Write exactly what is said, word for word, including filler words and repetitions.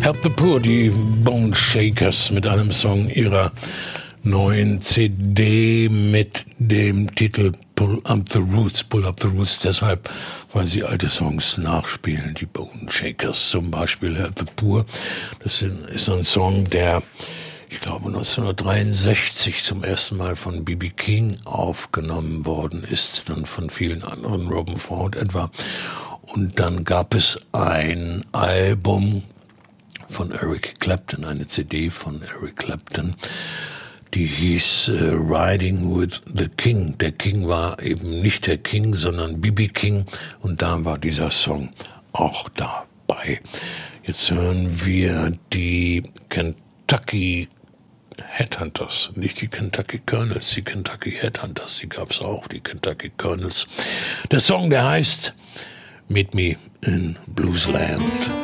Help the Poor, die Bone Shakers mit einem Song ihrer neuen C D mit dem Titel Pull Up the Roots. Pull Up the Roots deshalb, weil sie alte Songs nachspielen, die Bone Shakers, zum Beispiel Help the Poor. Das ist ein Song, der, ich glaube, neunzehnhundertdreiundsechzig zum ersten Mal von B B King aufgenommen worden ist, dann von vielen anderen, Robin Ford etwa. Und dann gab es ein Album von Eric Clapton, eine C D von Eric Clapton, die hieß uh, Riding with the King. Der King war eben nicht der King, sondern B B King, und da war dieser Song auch dabei. Jetzt hören wir die Kentucky Headhunters, nicht die Kentucky Colonels, die Kentucky Headhunters, die gab's auch, die Kentucky Colonels. Der Song, der heißt Meet Me in Bluesland.